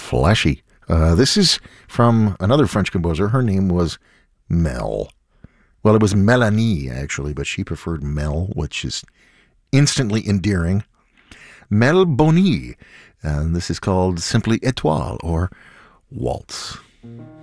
Flashy. This is from another French composer. Her name was Mel. Well, it was Melanie, actually, but she preferred Mel, which is instantly endearing. Mel Boni. And this is called simply Étoile, or Waltz.